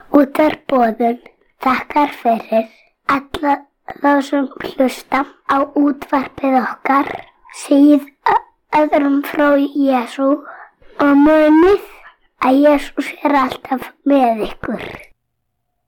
Útvarpsboðun þakkar fyrir alla þá sem hlusta á útvarpið okkar. Segið öðrum frá Jesú og munið að Jesús alltaf með ykkur.